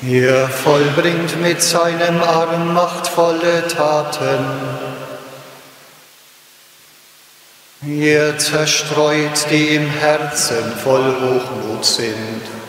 Er vollbringt mit seinem Arm machtvolle Taten. Er zerstreut, die im Herzen voll Hochmut sind.